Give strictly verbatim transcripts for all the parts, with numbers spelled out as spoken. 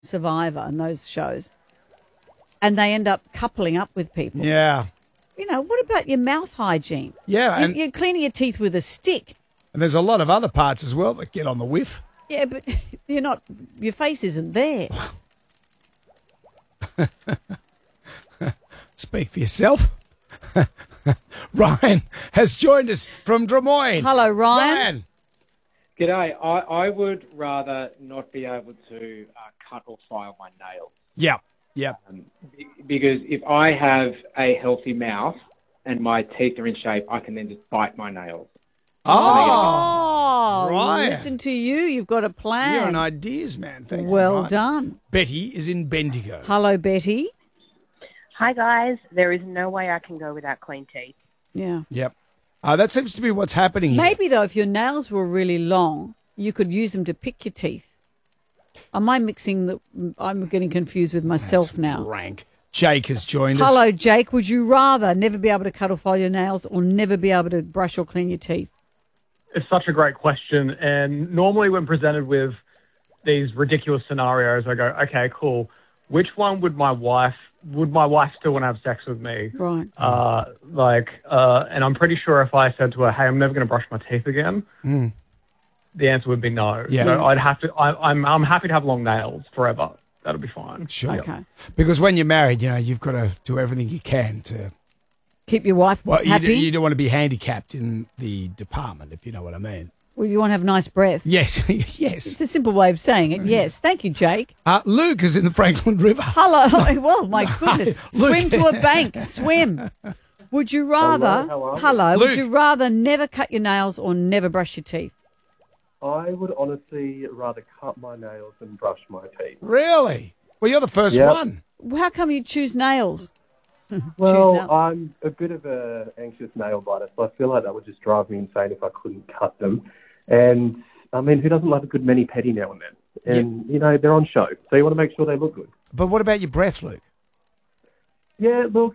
Survivor and those shows, and they end up coupling up with people. Yeah. You know, what about your mouth hygiene? Yeah. You, And, you're cleaning your teeth with a stick. and there's a lot of other parts as well that get on the whiff. Yeah, but you're not. Your face isn't there. Speak for yourself. Ryan has joined us from Des Moines. Hello, Ryan. Ryan. G'day. I, I would rather not be able to uh, cut or file my nails. Yeah. Yeah. Um, be- because if I have a healthy mouth and my teeth are in shape, I can then just bite my nails. Oh, Ryan. listen to you. You've got a plan. You're an ideas man. Thank you. well Ryan. done. Betty is in Bendigo. Hello, Betty. Hi, guys. There is no way I can go without clean teeth. Yeah. Yep. Uh, that seems to be what's happening here. Maybe, though, if your nails were really long, you could use them to pick your teeth. Am I mixing the... I'm getting confused with myself That's now. rank. Jake has joined us. Hello, Jake. Would you rather never be able to cut or file your nails or never be able to brush or clean your teeth? It's such a great question. And normally when presented with these ridiculous scenarios, I go, okay, cool. Which one would my wife, would my wife still want to have sex with me? Right. Uh, like, uh, and I'm pretty sure if I said to her, hey, I'm never going to brush my teeth again, Mm. the answer would be no. Yeah. So I'd have to, I, I'm, I'm happy to have long nails forever. That'll be fine. Sure. Okay. Because when you're married, you know, you've got to do everything you can to... Keep your wife Well, you, happy? d- you don't want to be handicapped in the department, if you know what I mean. Well, you want to have nice breath? Yes, yes. It's a simple way of saying it. Yes. Thank you, Jake. Uh, Luke is in the Franklin River. Hello. Well, my goodness. Luke. Swim to a bank. Swim. Would you rather... Hello, how are you? Hello. Luke. Would you rather never cut your nails or never brush your teeth? I would honestly rather cut my nails than brush my teeth. Really? Well, you're the first Yep. one. How come you choose nails? Well, nails. I'm a bit of a anxious nail biter, so I feel like that would just drive me insane if I couldn't cut them. And, I mean, who doesn't love a good mani-pedi now and then? And, you know, they're on show, so you want to make sure they look good. But what about your breath, Luke? Yeah, look,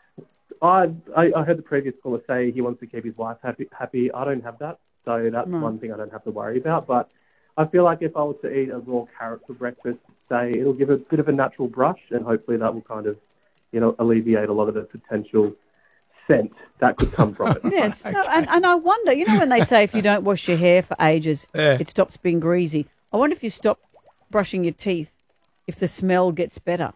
I, I, I heard the previous caller say he wants to keep his wife happy. happy. I don't have that, so that's Right. one thing I don't have to worry about. But I feel like if I was to eat a raw carrot for breakfast, say, it'll give a bit of a natural brush, and hopefully that will kind of, you know, alleviate a lot of the potential scent that could come from it. Yes. No, and, and I wonder, you know when they say if you don't wash your hair for ages, Yeah. it stops being greasy. I wonder if you stop brushing your teeth, if the smell gets better.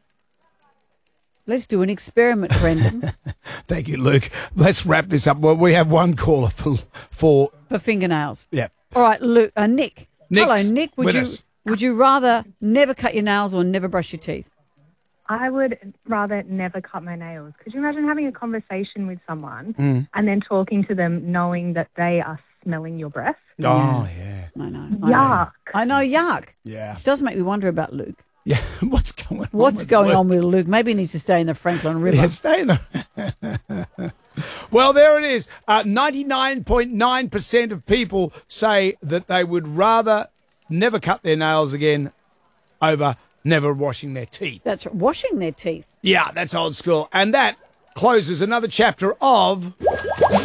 Let's do an experiment, Brendan, Thank you, Luke. Let's wrap this up. Well, we have one caller for... for for fingernails. yeah. All right, Luke, uh, Nick. Nick's Hello, Nick. Would with you us. would you rather never cut your nails or never brush your teeth? I would rather never cut my nails. Could you imagine having a conversation with someone Mm. and then talking to them knowing that they are smelling your breath? Oh, yeah. I know. I know. Yuck. I know, yuck. Yeah. It does make me wonder about Luke. Yeah. What's going on? What's with going Luke? on with Luke? Maybe he needs to stay in the Franklin River. Yeah, stay in the... Well, there it is. Uh, ninety-nine point nine percent of people say that they would rather never cut their nails again over never washing their teeth. That's right. Washing their teeth. Yeah, that's old school. And that closes another chapter of...